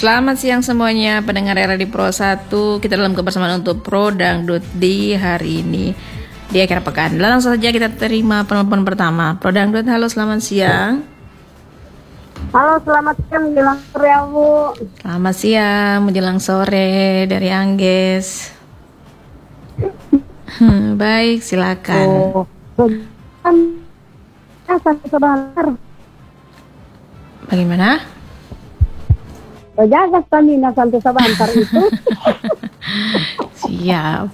Selamat siang semuanya pendengar RRI Pro 1. Kita dalam kebersamaan untuk Pro Dangdut di hari ini di akhir pekan. Langsung saja kita terima penelpon pertama. Pro Dangdut, halo selamat siang. Halo, selamat siang menjelang sore, Bu. Selamat siang menjelang sore dari Angges. Baik, silakan. Bagaimana? Jaga stamina sampai sebentar itu. Siap.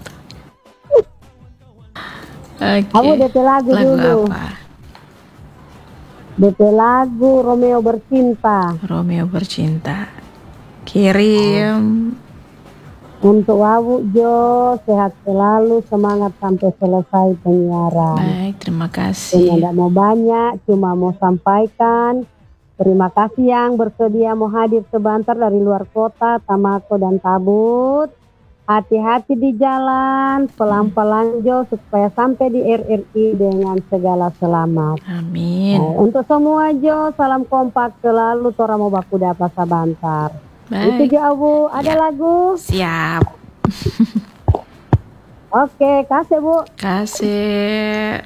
Oke. Kamu DP lagu dulu. Apa? DP lagu Romeo Bercinta. Romeo Bercinta. Kirim. Untuk Wawu Jo, sehat selalu, semangat sampai selesai penyiaran. Baik, terima kasih. Tidak mau banyak, cuma mau sampaikan terima kasih yang bersedia mau hadir sebentar dari luar kota, Tamako dan Tabut. Hati-hati di jalan, pelan-pelan Jo, supaya sampai di RRI dengan segala selamat. Amin. Untuk semua Jo, salam kompak selalu, tora mau baku dapat sebentar. Baik. Itu Jo, Bu. Ada lagu? Siap. Oke, kasih Bu. Kasih.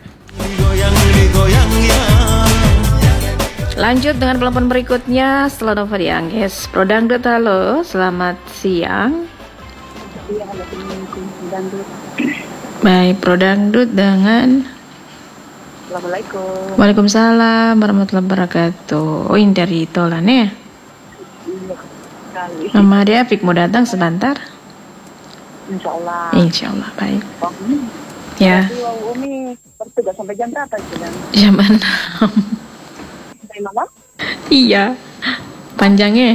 Lanjut dengan telepon berikutnya setelah Nova di Angges. Pro Dangdut, halo, selamat siang. Iya, halo, Dangdut. Baik, Pro Dangdut dengan Assalamualaikum. Waalaikumsalam warahmatullahi wabarakatuh. Oh, ini dari Tolan ya? Iya, sekali. Mama dia Afik mau datang sebentar? Insyaallah. Insyaallah, baik. Umi. Ya. Jadi Umi bertugas sampai jam berapa sih? Jam 6. Sampai malam? Iya. Panjangnya.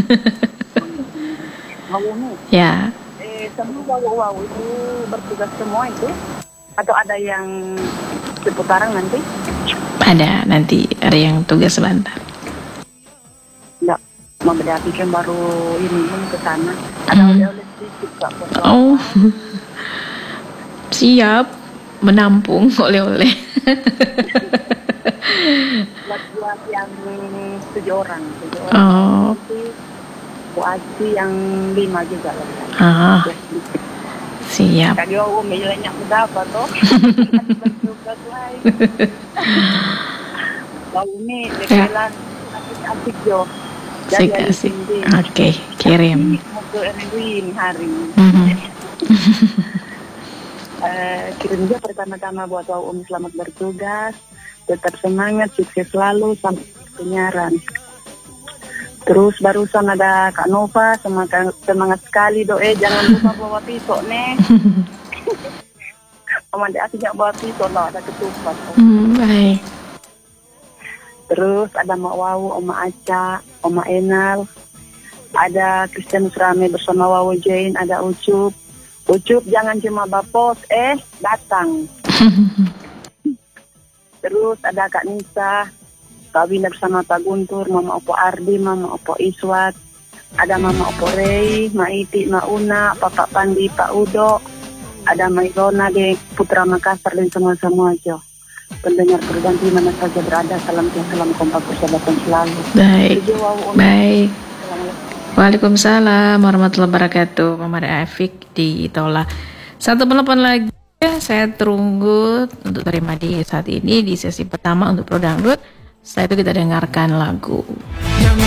Umi. Ya. Semua Wawu itu bertugas semua itu? Atau ada yang seputaran nanti? Ada, nanti ada yang tugas sebentar. Enggak. Mau berarti kan baru ini ke sana. Ada oleh-oleh sedikit Kak. Oh. Siap menampung oleh-oleh. Buat yang 7 orang. Oh. Bu Aci yang 5 juga lah. Ah. Siap. Kali Umi banyak berapa toh? Bertugas lain. Umi dekelan asik Jo. Asik. Oke, kirim. Mau ke RRI hari. Kirim juga pertama-tama buat Umi selamat bertugas, tetap semangat, sukses selalu sampai penyiaran. Terus barusan ada Kak Nova, semangat sekali jangan lupa bawa pisau nih. Mama dia tidak bawa pisau lah, ada ketupat. Baik. Terus ada Mak Wawu, Oma Aca, Oma Enal, ada Christian Surame bersama Wawu Jane, ada Ucup. Ucup jangan cuma bapos, datang. Terus ada Kak Nisa, Kak Winda bersama Pak Guntur, Mama Opo Ardi, Mama Opo Iswat, ada Mama Opo Rei, Ma Iti, Ma Una, Papa Pandi, Pak Udo, ada Ma Irona de Putra Makassar dan semua-semua Jo. Pendengar berganti mana saja berada, salam kompak persahabatan selalu. Baik. Baik. Waalaikumsalam warahmatullahi wabarakatuh. Mama Afik di Tola. Satu penelpon lagi saya tunggu untuk terima di saat ini di sesi pertama untuk Pro Dangdut. Setelah itu kita dengarkan lagu.